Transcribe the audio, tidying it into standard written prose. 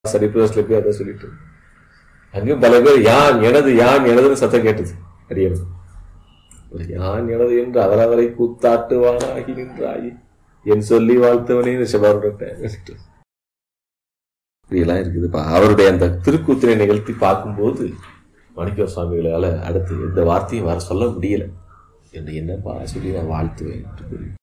சரிப்பிரஸ்ல போய் அதை சொல்லிட்டு அங்கேயும் பல பேர் யான் எனதுன்னு சத்தம் கேட்டது. அடியது யான் எனது என்று அவரவரை கூத்தாட்டுவானாகி நின்றாயி என் சொல்லி வாழ்த்தவனே இப்படியெல்லாம் இருக்குதுப்பா. அவருடைய அந்த திருக்கூத்திரை நிகழ்த்தி பார்க்கும்போது மாணிக்க சுவாமிகளால் அடுத்து எந்த வார்த்தையும் வர சொல்ல முடியல. என்று என்னப்பா சொல்லி நான் வாழ்த்துவேன் என்று கூறி